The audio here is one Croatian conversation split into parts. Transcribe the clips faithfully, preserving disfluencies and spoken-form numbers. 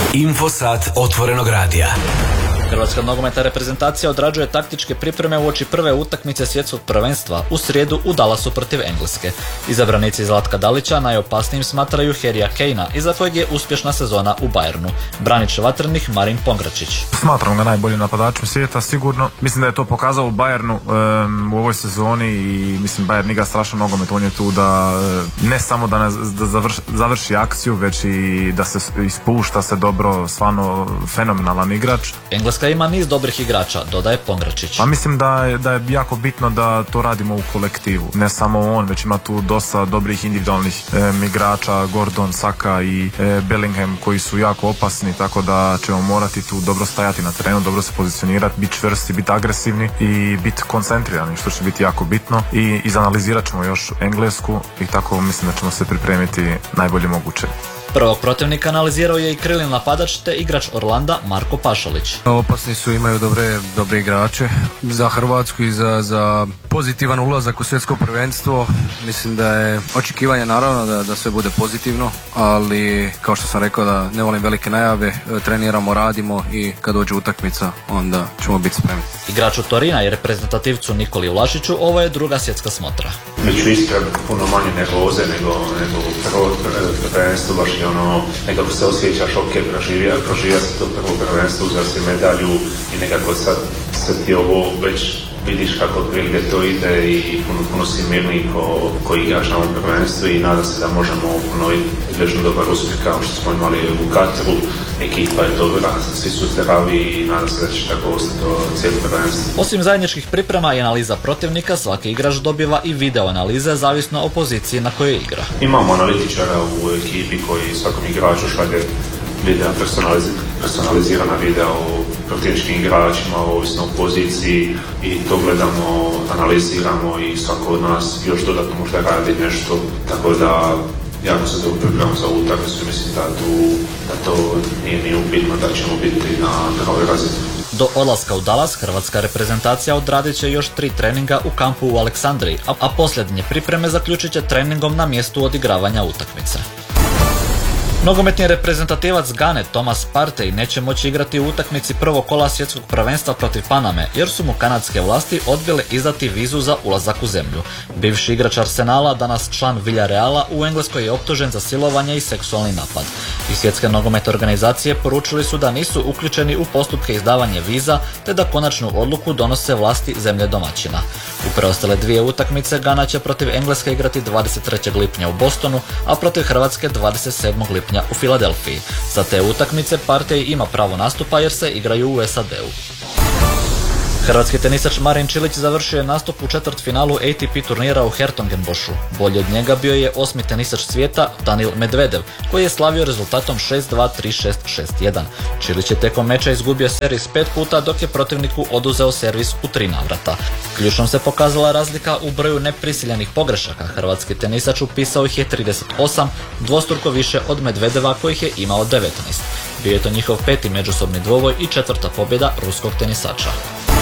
Infosat otvorenog radija. Hrvatska nogometna reprezentacija odrađuje taktičke pripreme uoči prve utakmice svjetskog prvenstva u srijedu u Dallasu protiv Engleske. Izabranici Zlatka Dalića najopasnijim smatraju Harrya Kanea, iza kojeg je uspješna sezona u Bayernu. Branič vatrenih Marin Pongračić. Smatram ga najboljim napadačem svijeta, sigurno. Mislim da je to pokazao u Bayernu um, u ovoj sezoni i mislim Bayern igra strašno nogomet. On je tu da ne samo da, ne, da završi, završi akciju, već i da se ispušta se dobro, stvarno fenomenalan igrač. Engleska ima niz dobrih igrača, dodaje Pongračić. Pa mislim da je, da je jako bitno da to radimo u kolektivu. Ne samo on, već ima tu dosta dobrih individualnih e, igrača, Gordon, Saka i e, Bellingham koji su jako opasni, tako da ćemo morati tu dobro stajati na terenu, dobro se pozicionirati, biti čvrsti, biti agresivni i biti koncentrirani, što će biti jako bitno. I izanalizirat ćemo još Englesku i tako mislim da ćemo se pripremiti najbolje moguće. Prvog protivnika analizirao je i krilni napadač te igrač Orlanda Marko Pašalić. Opasni su, imaju dobre, dobre igrače za Hrvatsku i za, za pozitivan ulazak u svjetsko prvenstvo. Mislim da je očekivanje naravno da, da sve bude pozitivno, ali kao što sam rekao da ne volim velike najave, treniramo, radimo i kad dođe utakmica onda ćemo biti spremni. Igraču Torina i reprezentativcu Nikoli Vlašiću ovo je druga svjetska smotra. Među iskreno puno manje nervoze nego, nego prvo prvenstvo, baš i ono, nekako se osjećaš, ok, proživija, proživija se to prvo prvenstvo, uzeo si medalju i nekako sad se ti ovo već vidiš kako otprilike to ide i puno, puno si mirniji ko, ko igrač na ovom prvenstvu i nadam se da možemo ponoviti vežno dobar uspjeh kao što smo imali u Kataru. Ekipa je dobra, svi su zdravi i nadam se da će tako ostati do cijelo prvenstvo. Osim zajedničkih priprema i analiza protivnika, svaki igrač dobiva i video analize zavisno o poziciji na kojoj igra. Imamo analitičara u ekipi koji svakom igraču šalje video, personalizirana video o protivničkim igračima, ovisno o poziciji i to gledamo, analiziramo i svako od nas još dodatno možda radi nešto, tako da jako se dobro pripremamo za ovu utakmicu i mislim da, tu, da to nije ni upitno da ćemo biti na prvoj razini. Do odlaska u Dallas hrvatska reprezentacija odradit će još tri treninga u kampu u Aleksandriji, a, a posljednje pripreme zaključit će treningom na mjestu odigravanja utakmice. Nogometni reprezentativac Gane Thomas Partey neće moći igrati u utakmici prvog kola svjetskog prvenstva protiv Paname jer su mu kanadske vlasti odbile izdati vizu za ulazak u zemlju. Bivši igrač Arsenala, danas član Villareala, u Engleskoj je optužen za silovanje i seksualni napad. I svjetske nogometne organizacije poručili su da nisu uključeni u postupke izdavanja viza te da konačnu odluku donose vlasti zemlje domaćina. U preostale dvije utakmice Gana će protiv Engleske igrati dvadeset trećeg lipnja u Bostonu, a protiv Hrvatske dvadeset sedmog lipnja u Filadelfiji. Za te utakmice Partey ima pravo nastupa jer se igraju u S A D-u. Hrvatski tenisač Marin Čilić završio je nastup u četvrtfinalu A T P turnira u Hertogenboschu. Bolji od njega bio je osmi tenisač svijeta Danil Medvedev, koji je slavio rezultatom šest dva, tri šest, šest jedan. Čilić je tijekom meča izgubio servis pet puta, dok je protivniku oduzeo servis u tri navrata. Ključnom se pokazala razlika u broju neprisiljenih pogrešaka. Hrvatski tenisač upisao ih je trideset osam, dvostruko više od Medvedeva kojih je imao devetnaest. Bio je to njihov peti međusobni dvoboj i četvrta pobjeda ruskog tenisača.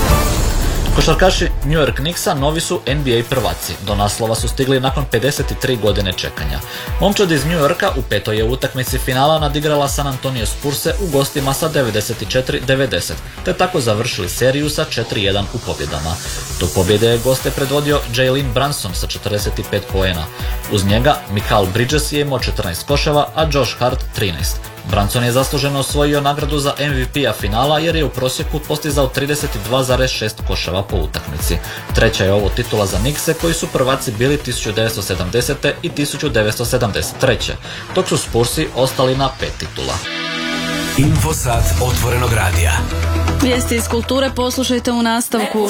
Košarkaši New York Knicksa novi su N B A prvaci. Do naslova su stigli nakon pedeset tri godine čekanja. Momčad iz New Yorka u petoj je utakmici finala nadigrala San Antonio Spurse u gostima sa devedeset četiri devedeset, te tako završili seriju sa četiri jedan u pobjedama. Do pobjede je goste predvodio Jalen Brunson sa četrdeset pet poena. Uz njega Mikal Bridges je imao četrnaest koševa, a Josh Hart trinaest. Brunson je zasluženo osvojio nagradu za M V P-a finala jer je u prosjeku postizao trideset dva zarez šest koševa po utakmici. Treća je ovo titula za Knickse koji su prvaci bili tisuću devetsto sedamdesete. i tisuću devetsto sedamdeset treće. dok su Spursi ostali na pet titula. Infosat otvorenog radija. Vijesti iz kulture poslušajte u nastavku.